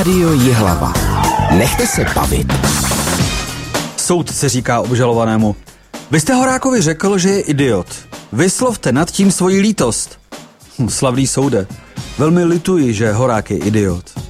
Rádio Jihlava. Nechte se bavit. Soudce říká obžalovanému: vy jste Horákovi řekl, že je idiot. Vyslovte nad tím svoji lítost. Slavný soude, velmi lituji, že Horák je idiot.